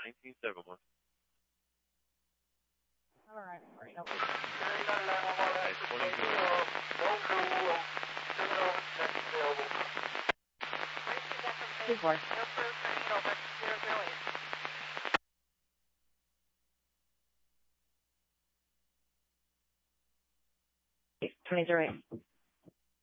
1971. All right. No. Okay, 20. Good boy. Twenty-three.